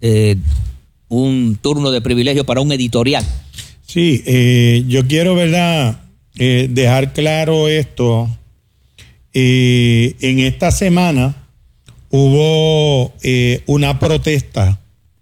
un turno de privilegio para un editorial. Sí, yo quiero, ¿verdad?, dejar claro esto. En esta semana hubo una protesta.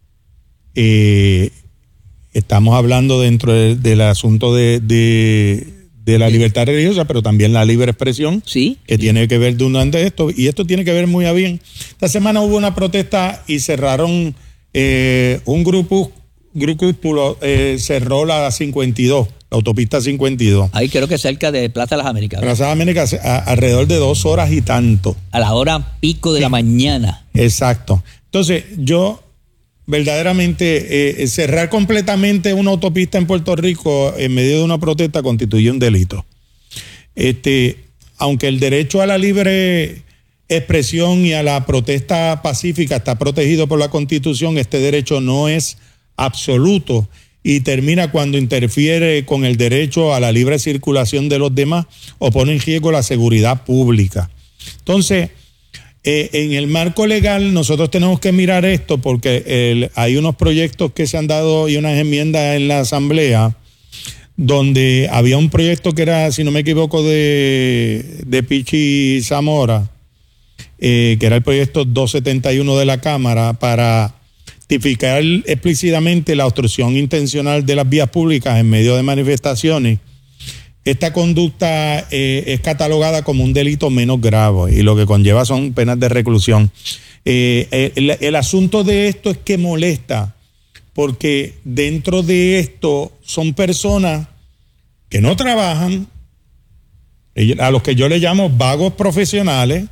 Estamos hablando dentro del asunto de la libertad religiosa, pero también la libre expresión, ¿sí?, que tiene que ver de esto, y esto tiene que ver muy a bien. Esta semana hubo una protesta y cerraron un grupúsculo, cerró la 52, la autopista 52. Ahí creo que cerca de Plaza de las Américas. Plaza de las Américas, alrededor de 2 horas y tanto. A la hora pico de la mañana. Exacto. Entonces, yo verdaderamente cerrar completamente una autopista en Puerto Rico en medio de una protesta constituye un delito. Aunque el derecho a la libre expresión y a la protesta pacífica está protegido por la Constitución, este derecho no es absoluto y termina cuando interfiere con el derecho a la libre circulación de los demás o pone en riesgo la seguridad pública. Entonces, en el marco legal nosotros tenemos que mirar esto porque hay unos proyectos que se han dado y unas enmiendas en la Asamblea donde había un proyecto que era, si no me equivoco, de Pichi Zamora, que era el proyecto 271 de la Cámara para tipificar explícitamente la obstrucción intencional de las vías públicas en medio de manifestaciones. Esta conducta es catalogada como un delito menos grave y lo que conlleva son penas de reclusión. El asunto de esto es que molesta porque dentro de esto son personas que no trabajan, a los que yo le llamo vagos profesionales,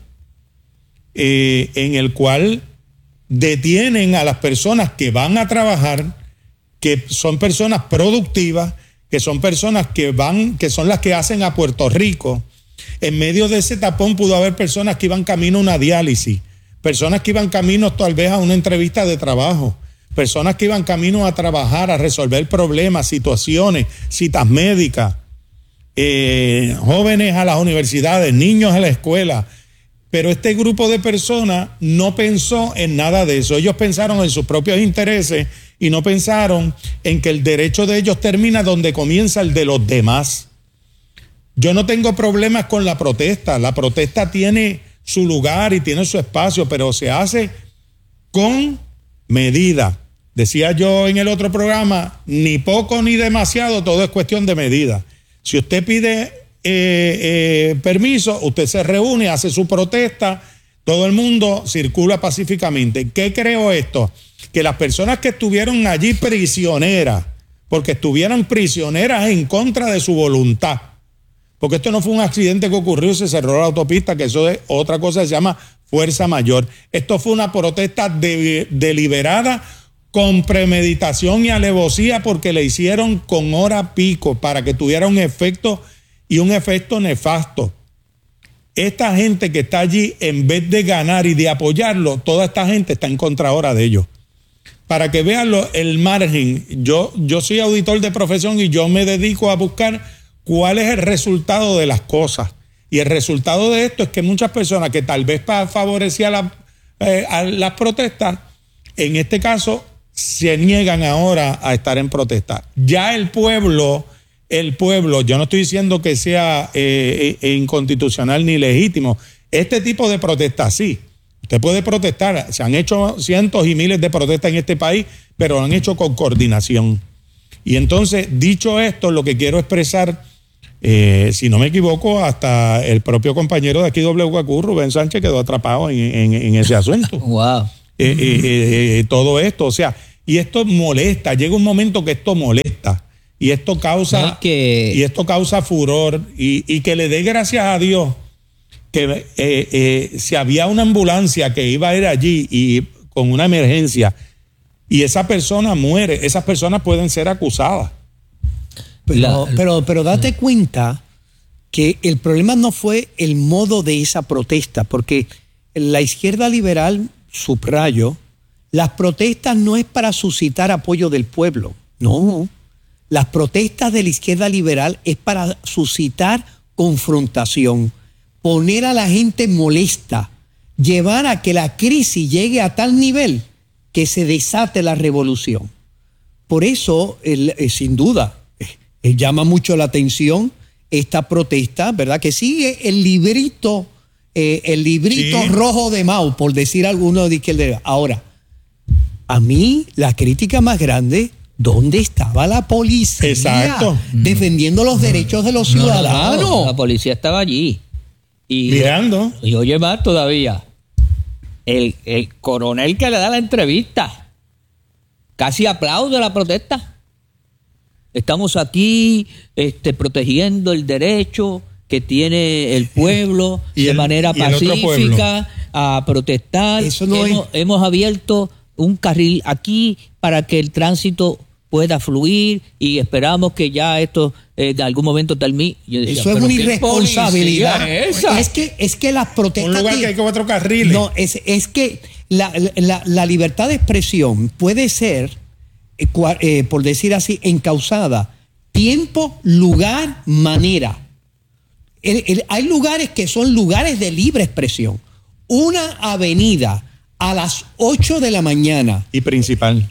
en el cual detienen a las personas que van a trabajar, que son personas productivas, que son personas que son las que hacen a Puerto Rico. En medio de ese tapón pudo haber personas que iban camino a una diálisis, personas que iban camino tal vez a una entrevista de trabajo, personas que iban camino a trabajar, a resolver problemas, situaciones, citas médicas, jóvenes a las universidades, niños a la escuela. Pero este grupo de personas no pensó en nada de eso. Ellos pensaron en sus propios intereses y no pensaron en que el derecho de ellos termina donde comienza el de los demás. Yo no tengo problemas con la protesta. La protesta tiene su lugar y tiene su espacio, pero se hace con medida. Decía yo en el otro programa, ni poco ni demasiado, todo es cuestión de medida. Si usted pide permiso, usted se reúne, hace su protesta, todo el mundo circula pacíficamente. ¿Qué creo esto? Que las personas que estuvieron allí prisioneras, porque estuvieron prisioneras en contra de su voluntad, porque esto no fue un accidente que ocurrió y se cerró la autopista, que eso es otra cosa que se llama fuerza mayor. Esto fue una protesta deliberada, con premeditación y alevosía, porque le hicieron con hora pico para que tuviera un efecto y un efecto nefasto. Esta gente que está allí, en vez de ganar y de apoyarlo, toda esta gente está en contra ahora de ellos. Para que vean el margen, yo soy auditor de profesión y yo me dedico a buscar cuál es el resultado de las cosas. Y el resultado de esto es que muchas personas que tal vez favorecían a las protestas, en este caso se niegan ahora a estar en protesta. Ya el pueblo, yo no estoy diciendo que sea inconstitucional ni legítimo, Este tipo de protestas, sí. Usted puede protestar. Se han hecho cientos y miles de protestas en este país, pero lo han hecho con coordinación. Y entonces, dicho esto, lo que quiero expresar, si no me equivoco, hasta el propio compañero de aquí WKQ, Rubén Sánchez, quedó atrapado en ese asunto. Wow. Todo esto, o sea, y esto molesta, llega un momento que esto molesta y esto causa, y esto causa furor y que le dé gracias a Dios que si había una ambulancia que iba a ir allí y con una emergencia y esa persona muere, esas personas pueden ser acusadas. Pero date cuenta que el problema no fue el modo de esa protesta, porque la izquierda liberal, subrayo, las protestas no es para suscitar apoyo del pueblo, no. Las protestas de la izquierda liberal es para suscitar confrontación, poner a la gente molesta, llevar a que la crisis llegue a tal nivel que se desate la revolución. Por eso, sin duda, llama mucho la atención esta protesta, ¿verdad? Que sigue el librito sí, rojo de Mao, por decir alguno de izquierda. Ahora, a mí la crítica más grande, ¿dónde estaba la policía? Exacto. Defendiendo los derechos de los ciudadanos. No, la policía estaba allí. Y, mirando. Y oye más todavía, el coronel que le da la entrevista casi aplaude la protesta. Estamos aquí protegiendo el derecho que tiene el pueblo de manera pacífica a protestar. Eso no hemos abierto un carril aquí para que el tránsito pueda fluir y esperamos que ya esto de algún momento termine. Eso es una irresponsabilidad. Es que las protestas... Un lugar que hay 4 carriles. No, es que la libertad de expresión puede ser, por decir así, encauzada. Tiempo, lugar, manera. Hay lugares que son lugares de libre expresión. Una avenida a las 8 de la mañana. Y principal.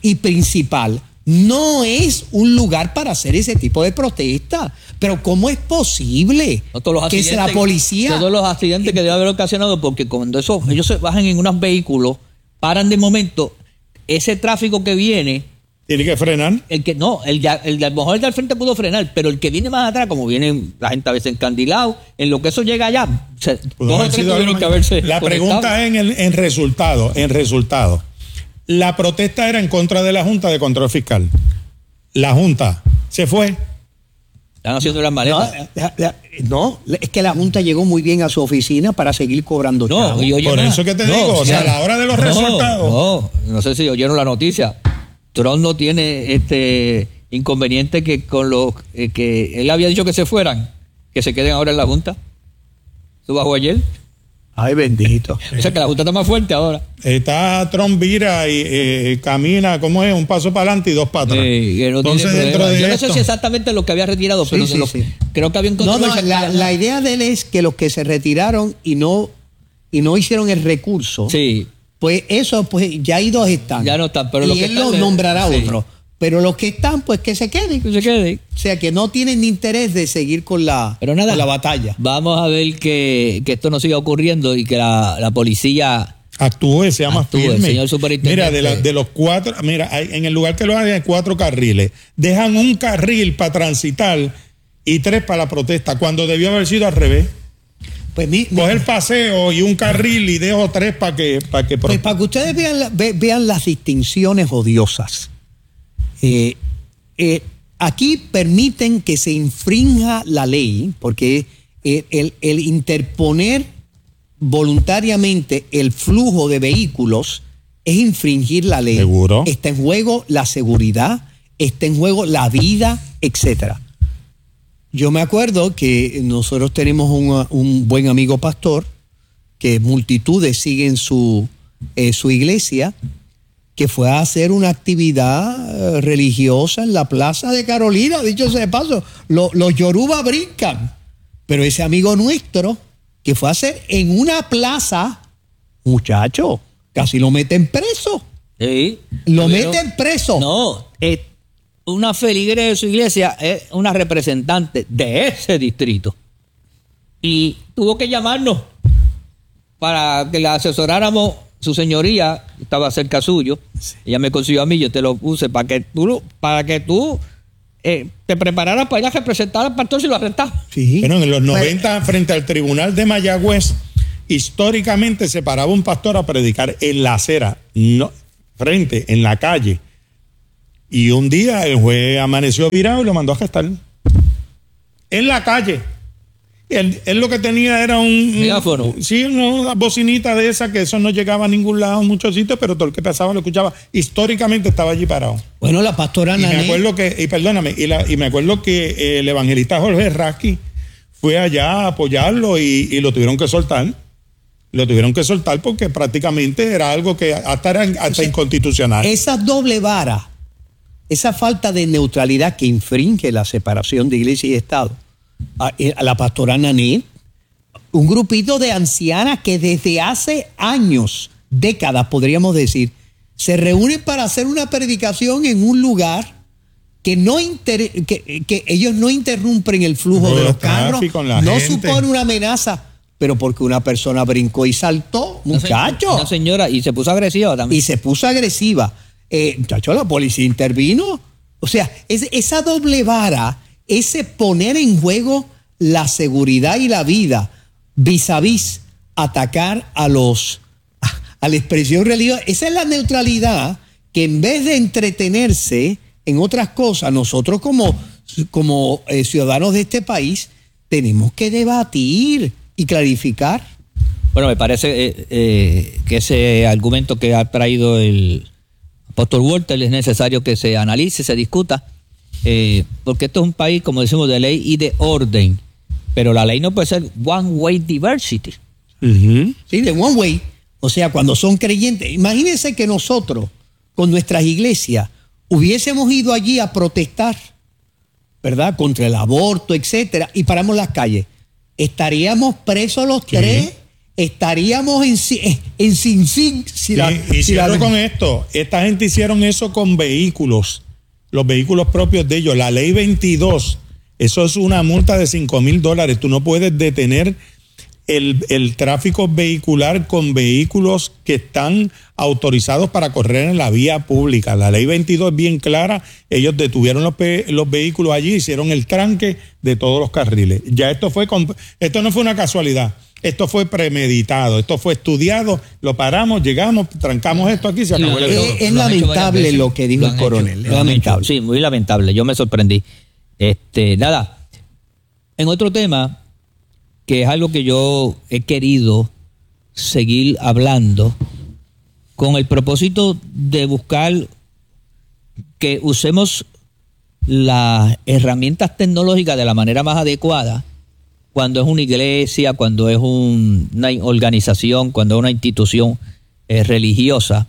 No es un lugar para hacer ese tipo de protesta. Pero ¿cómo es posible que sea la policía? Todos los accidentes que debe haber ocasionado, porque cuando ellos se bajan en unos vehículos, paran de momento, ese tráfico que viene... ¿Tiene que frenar? A lo mejor el de al frente pudo frenar, pero el que viene más atrás, como viene la gente a veces encandilado, en lo que eso llega allá, tuvieron que haberse La pregunta es en resultado. La protesta era en contra de la Junta de Control Fiscal. La Junta se fue. Están haciendo las maletas. No, es que la Junta llegó muy bien a su oficina para seguir cobrando chavos. Por eso que te digo, o sea, a la hora de los resultados. No sé si oyeron la noticia. Trump no tiene inconveniente que con los que él había dicho que se fueran, que se queden ahora en la Junta. ¿Tú bajó ayer? Ay, bendito. O sea que la Junta está más fuerte ahora. Está Trump vira y camina, ¿cómo es? Un paso para adelante y 2 para atrás. Entonces, dentro de yo no sé si exactamente lo que había retirado, pero creo que había encontrado. La idea de él es que los que se retiraron y no hicieron el recurso. Sí. Pues eso, pues ya hay 2 están. Ya no están, pero y él los nombrará otro. Pero los que están, pues que se queden. O sea, que no tienen ni interés de seguir con la batalla. Vamos a ver que esto no siga ocurriendo y que la policía actúe, sea más firme. Señor superintendente. Mira, de los 4, en el lugar que lo hagan hay 4 carriles. Dejan un carril para transitar y 3 para la protesta, cuando debió haber sido al revés. Pues coger paseo y un carril y dejo 3 para que pues para que ustedes vean las distinciones odiosas. Aquí permiten que se infrinja la ley, porque el interponer voluntariamente el flujo de vehículos es infringir la ley. ¿Seguro? Está en juego la seguridad, está en juego la vida, etcétera. Yo me acuerdo que nosotros tenemos un buen amigo pastor que multitudes siguen su iglesia, que fue a hacer una actividad religiosa en la Plaza de Carolina. Dicho sea de paso, los yoruba brincan. Pero ese amigo nuestro, que fue a hacer en una plaza, muchacho, casi lo meten preso. Sí. Lo meten preso. No, una feligre de su iglesia es una representante de ese distrito. Y tuvo que llamarnos para que la asesoráramos, su señoría estaba cerca suyo, ella me consiguió a mí, yo te lo puse para que tú te prepararas para ir a representar al pastor si lo arrestaba. Sí. Pero en los 90, frente al tribunal de Mayagüez, históricamente se paraba un pastor a predicar en la acera, en la calle. Y un día el juez amaneció virado y lo mandó a arrestar. En la calle. Él lo que tenía era un megáfono. Sí, una bocinita de esa, que eso no llegaba a ningún lado, en muchos sitios, pero todo el que pasaba lo escuchaba. Históricamente estaba allí parado. Bueno, la pastora Nané. Y me acuerdo que el evangelista Jorge Rasky fue allá a apoyarlo y lo tuvieron que soltar. Lo tuvieron que soltar porque prácticamente era algo que hasta inconstitucional. Esa doble vara, esa falta de neutralidad que infringe la separación de iglesia y Estado, a la pastora Nané, un grupito de ancianas que desde hace años, décadas podríamos decir, se reúnen para hacer una predicación en un lugar que ellos no interrumpen el flujo de los carros, no supone una amenaza, pero porque una persona brincó y saltó, muchacho. Una señora, y se puso agresiva también. Y se puso agresiva. Muchacho, la policía intervino. O sea, esa doble vara, ese poner en juego la seguridad y la vida vis a vis atacar a la expresión religiosa, esa es la neutralidad que en vez de entretenerse en otras cosas, nosotros como ciudadanos de este país tenemos que debatir y clarificar. Bueno, me parece que ese argumento que ha traído el apóstol Walter es necesario que se analice, se discuta, porque esto es un país, como decimos, de ley y de orden, pero la ley no puede ser one way diversity. Sí, de one way. O sea, cuando son creyentes, imagínense que nosotros con nuestras iglesias hubiésemos ido allí a protestar, ¿verdad?, contra el aborto, etcétera, y paramos las calles. ¿Estaríamos presos los tres? ¿Estaríamos en Sin Sin? Con esto, esta gente hicieron eso con vehículos, los vehículos propios de ellos. La ley 22, eso es una multa de $5,000. Tú no puedes detener el tráfico vehicular con vehículos que están autorizados para correr en la vía pública. La ley 22 es bien clara. Ellos detuvieron los vehículos allí, hicieron el tranque de todos los carriles. Ya esto no fue una casualidad. Esto fue premeditado, esto fue estudiado, lo paramos, llegamos, trancamos esto aquí, se acabó. Es lamentable lo que dijo el coronel. Es lamentable. Sí, muy lamentable. Yo me sorprendí. Nada. En otro tema, que es algo que yo he querido seguir hablando, con el propósito de buscar que usemos las herramientas tecnológicas de la manera más adecuada, cuando es una iglesia, cuando es una organización, cuando es una institución religiosa,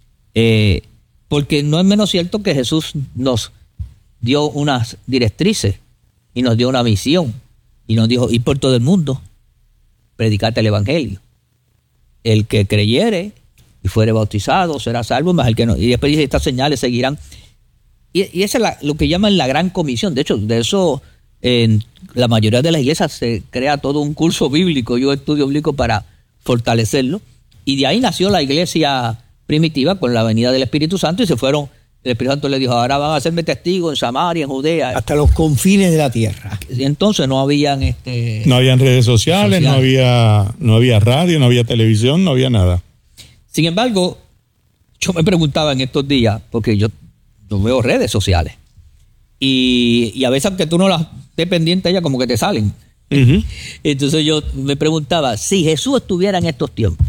porque no es menos cierto que Jesús nos dio unas directrices y nos dio una misión y nos dijo: ir por todo el mundo, predicate el evangelio. El que creyere y fuere bautizado será salvo, más el que no. Y después dice: estas señales seguirán. Y esa es lo que llaman la gran comisión. De hecho, de eso en la mayoría de las iglesias se crea todo un curso bíblico y un estudio bíblico para fortalecerlo. Y de ahí nació la iglesia primitiva con la venida del Espíritu Santo, y se fueron. El Espíritu Santo le dijo: ahora van a hacerme testigos en Samaria, en Judea, hasta los confines de la tierra. Y entonces no habían no habían redes sociales, no había radio, no había televisión, no había nada. Sin embargo, yo me preguntaba en estos días, porque yo veo redes sociales, y a veces, aunque tú no las estés pendiente, ellas como que te salen. Entonces yo me preguntaba, si Jesús estuviera en estos tiempos,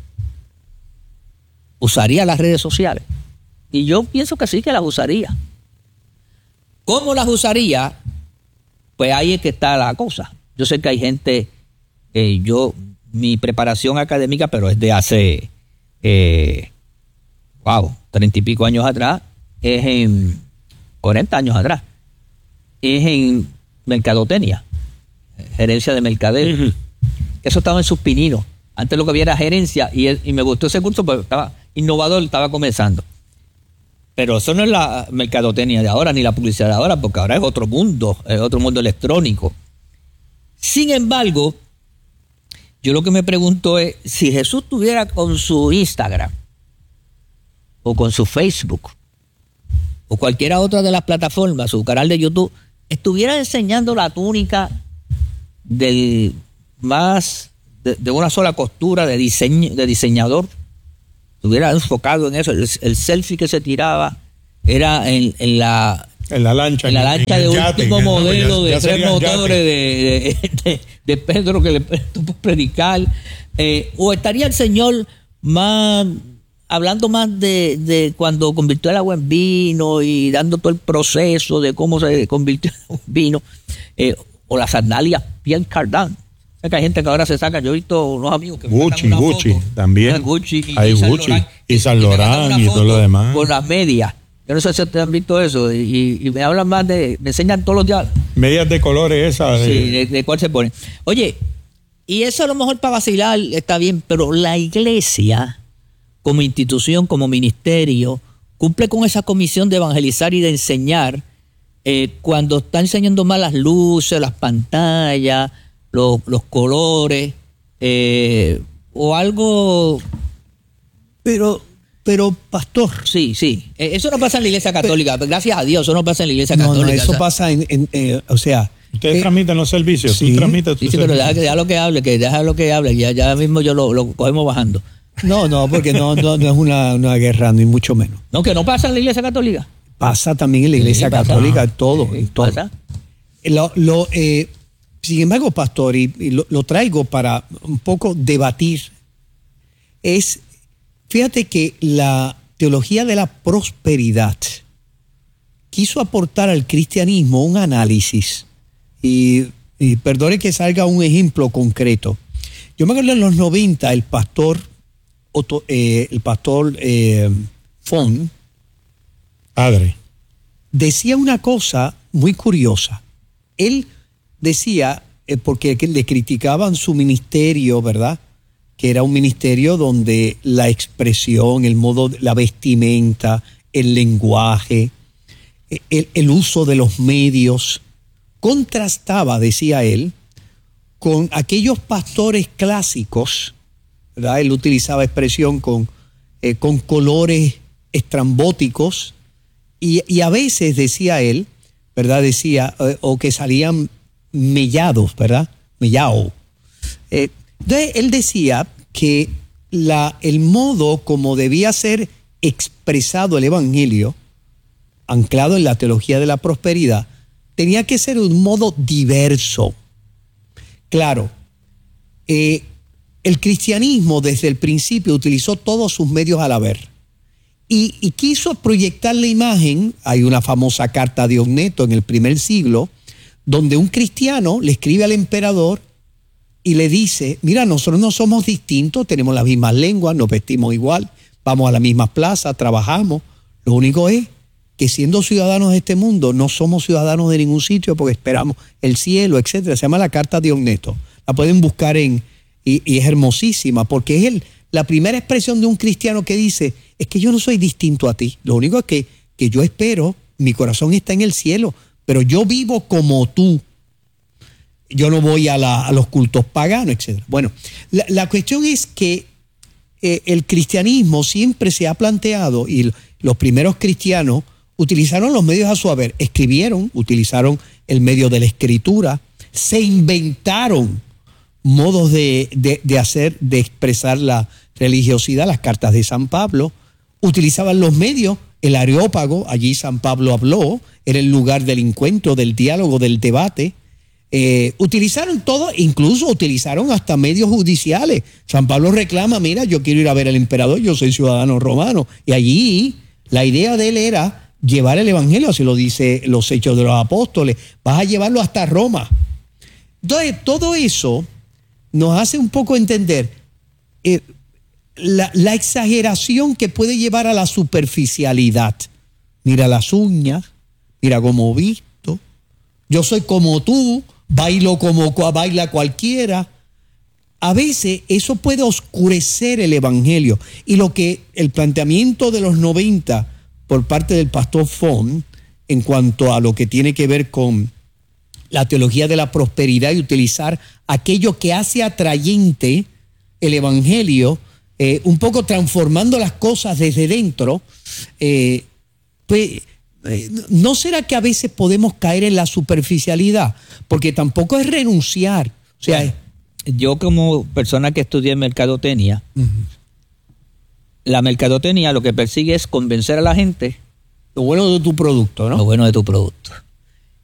¿usaría las redes sociales? Y yo pienso que sí, que las usaría. ¿Cómo las usaría? Pues ahí es que está la cosa. Yo sé que hay gente, mi preparación académica, pero es de hace 30 y pico años atrás, es en 40 años atrás, es en mercadotecnia, gerencia de mercadeo. Eso estaba en sus pininos. Antes lo que había era gerencia, y me gustó ese curso porque estaba innovador, estaba comenzando. Pero eso no es la mercadotecnia de ahora, ni la publicidad de ahora, porque ahora es otro mundo electrónico. Sin embargo, Yo lo que me pregunto es, si Jesús tuviera con su Instagram o con su Facebook o cualquiera otra de las plataformas, su canal de YouTube, estuviera enseñando la túnica de una sola costura de diseñador, estuviera enfocado en eso, el selfie que se tiraba era en la lancha de último modelo de 3 motores de Pedro que le tuvo predicar, o estaría el Señor hablando más de cuando convirtió el agua en vino y dando todo el proceso de cómo se convirtió en vino, o las sandalias Pierre Cardin. O sea, que hay gente que ahora se saca, yo he visto unos amigos que Gucci también, Gucci hay Gucci y Saint Laurent y todo lo demás con las medias. Yo no sé si ustedes han visto eso y me hablan más me enseñan todos los días. Medias de colores esas. Sí, de cuál se ponen. Oye, y eso a lo mejor para vacilar está bien, pero la iglesia como institución, como ministerio, cumple con esa comisión de evangelizar y de enseñar cuando está enseñando más las luces, las pantallas, los colores, o algo, Pero, pastor. Sí. Eso no pasa en la iglesia católica. Gracias a Dios, eso no pasa en la iglesia católica. No, eso pasa o sea. Ustedes transmiten los servicios. Sí, pero deja lo que hable, ya mismo yo lo cogemos bajando. No, porque no es una guerra, ni mucho menos. No, que no pasa en la iglesia católica. Pasa también en la iglesia católica, todo. ¿Pasa? Sin embargo, pastor, y lo traigo para un poco debatir, fíjate que la teología de la prosperidad quiso aportar al cristianismo un análisis, y perdone que salga un ejemplo concreto. Yo me acuerdo en los 90, el pastor Fon padre decía una cosa muy curiosa. Él decía, porque le criticaban su ministerio, ¿verdad?, que era un ministerio donde la expresión, el modo, la vestimenta, el lenguaje, el uso de los medios, contrastaba, decía él, con aquellos pastores clásicos, ¿verdad? Él utilizaba expresión con colores estrambóticos y a veces, decía él, ¿verdad?, decía, o que salían mellados, ¿verdad?, mellao. Entonces, él decía que el modo como debía ser expresado el evangelio, anclado en la teología de la prosperidad, tenía que ser de un modo diverso. Claro, el cristianismo desde el principio utilizó todos sus medios al haber y quiso proyectar la imagen. Hay una famosa carta de Ogneto en el primer siglo, donde un cristiano le escribe al emperador y le dice: mira, nosotros no somos distintos, tenemos las mismas lenguas, nos vestimos igual, vamos a la misma plaza, trabajamos. Lo único es que siendo ciudadanos de este mundo, no somos ciudadanos de ningún sitio porque esperamos el cielo, etcétera. Se llama la carta de Ogneto. La pueden buscar y es hermosísima, porque es la primera expresión de un cristiano que dice: es que yo no soy distinto a ti. Lo único es que yo espero, mi corazón está en el cielo, pero yo vivo como tú. Yo no voy a los cultos paganos, etc. Bueno, la cuestión es que el cristianismo siempre se ha planteado, y los primeros cristianos utilizaron los medios a su haber, escribieron, utilizaron el medio de la escritura, se inventaron modos de expresar la religiosidad, las cartas de San Pablo, utilizaban los medios, el Areópago, allí San Pablo habló, era el lugar del encuentro, del diálogo, del debate. Utilizaron todo, incluso utilizaron hasta medios judiciales. San Pablo reclama: mira, yo quiero ir a ver al emperador, yo soy ciudadano romano. Y allí la idea de él era llevar el evangelio, así lo dice los Hechos de los Apóstoles, vas a llevarlo hasta Roma. Entonces, todo eso nos hace un poco entender la exageración que puede llevar a la superficialidad. Mira las uñas, mira cómo visto, yo soy como tú, bailo como baila cualquiera. A veces eso puede oscurecer el evangelio, y lo que el planteamiento de los 90 por parte del pastor Fon en cuanto a lo que tiene que ver con la teología de la prosperidad y utilizar aquello que hace atrayente el evangelio, un poco transformando las cosas desde dentro, ¿no será que a veces podemos caer en la superficialidad? Porque tampoco es renunciar. O sea, yo como persona que estudié mercadotecnia, la mercadotecnia lo que persigue es convencer a la gente lo bueno de tu producto, ¿no? Lo bueno de tu producto.